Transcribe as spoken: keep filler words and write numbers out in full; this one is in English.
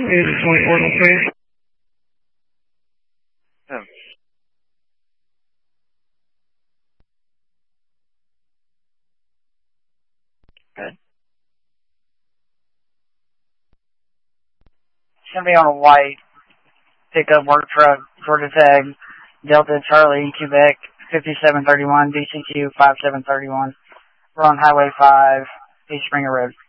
is twenty Ordinal Space. Oh. Good. It's going to be on a white pickup work truck, Georgia tag, Delta Charlie, Quebec, fifty-seven thirty-one, D C Q five seven three one. We're on Highway five, East Springer Road.